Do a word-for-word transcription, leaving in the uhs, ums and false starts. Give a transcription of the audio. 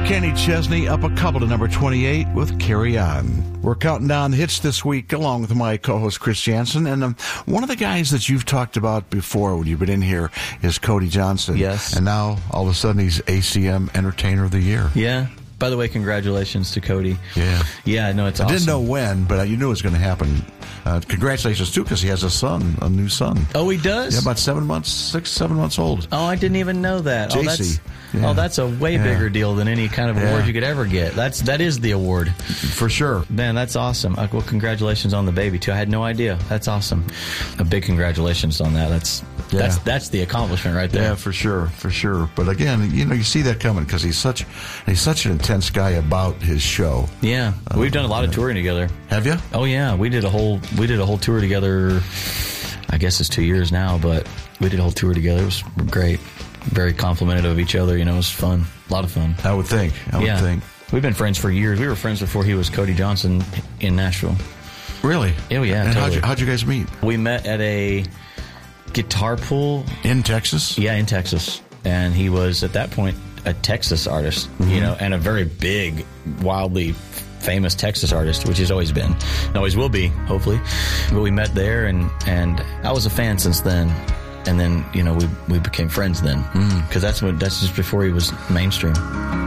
Kenny Chesney up a couple to number twenty-eight with Carry On. We're counting down hits this week along with my co-host Chris Jansen. And um, one of the guys that you've talked about before when you've been in here is Cody Johnson. Yes. And now all of a sudden he's A C M Entertainer of the Year. Yeah. By the way, congratulations to Cody. Yeah. Yeah, no, it's I awesome. didn't know when, but you knew it was going to happen. Uh, congratulations, too, because he has a son, a new son. Oh, he does? Yeah, about seven months, six, seven months old. Oh, I didn't even know that. J C. Oh, that's, Yeah. oh, that's a way Yeah. bigger deal than any kind of Yeah. award you could ever get. That's That is the award. For sure. Man, that's awesome. Uh, well, congratulations on the baby, too. I had no idea. That's awesome. A big congratulations on that. That's Yeah. that's that's the accomplishment right there. Yeah, for sure, for sure. But again, you know, you see that coming because he's such he's such an intense guy about his show. Yeah. Uh, We've done a lot of touring together. Have you? Oh, yeah. We did a whole we did a whole tour together. I guess it's two years now, but we did a whole tour together. It was great. Very complimented of each other. You know, it was fun. A lot of fun. I would think. I would yeah. think. We've been friends for years. We were friends before he was Cody Johnson in Nashville. Really? Oh, yeah. And totally. how'd you, how'd you guys meet? We met at a guitar pool. In Texas? Yeah, in Texas. And he was, at that point, a Texas artist, mm-hmm. you know, and a very big, wildly famous Texas artist, which he's always been. And always will be, hopefully. But we met there, and, and I was a fan since then. And then, you know, we we became friends then. Because mm. that's, what, that's just before he was mainstream.